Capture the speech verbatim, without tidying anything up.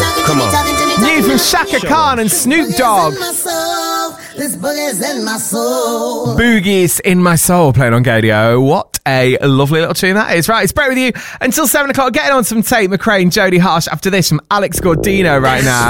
Come on. New from Shaka Khan and Snoop Dogg. Boogies in My Soul, playing on Gadio. What a lovely little tune that is. Right, it's Brett with you until seven o'clock. Getting on some Tate McRae and Jodie Harsh after this from Alex Gordino right now.